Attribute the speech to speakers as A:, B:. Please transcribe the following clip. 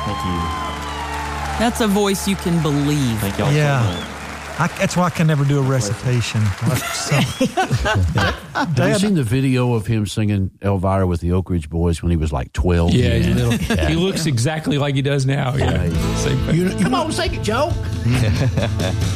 A: Thank you.
B: That's a voice you can believe.
A: Thank y'all
C: Yeah.
A: so much.
C: That's why I can never do a recitation.
D: Have you seen the video of him singing Elvira with the Oak Ridge Boys when he was like 12?
E: Yeah, he's little. He looks exactly like he does now. Yeah. Same thing.
D: Come on, sing it, Joe.